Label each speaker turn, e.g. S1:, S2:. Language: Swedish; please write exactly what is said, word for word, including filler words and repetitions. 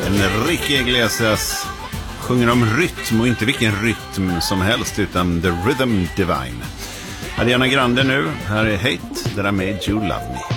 S1: Enrique Iglesias sjunger om rytm, och inte vilken rytm som helst utan The Rhythm Divine. Ariana Grande nu, här är Hate That I Made You Love Me.